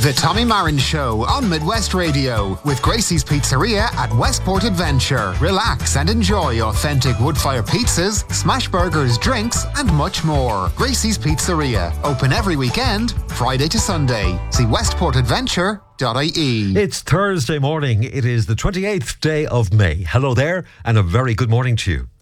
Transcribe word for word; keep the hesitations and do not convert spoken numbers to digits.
The Tommy Marin Show on Midwest Radio with Gracie's Pizzeria at Westport Adventure. Relax and enjoy authentic wood-fire pizzas, smash burgers, drinks and much more. Gracie's Pizzeria, open every weekend, Friday to Sunday. See westport adventure dot I E. It's Thursday morning. It is the twenty-eighth day of May. Hello there and a very good morning to you.